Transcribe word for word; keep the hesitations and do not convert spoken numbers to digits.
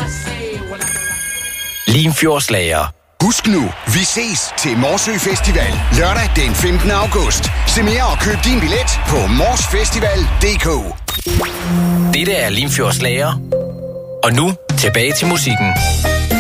Limfjordslager. Husk nu, vi ses til Morsø Festival lørdag den femtende august. Se mere og køb din billet på morsfestival punktum d k. Dette er Limfjordslager. Og nu tilbage til musikken.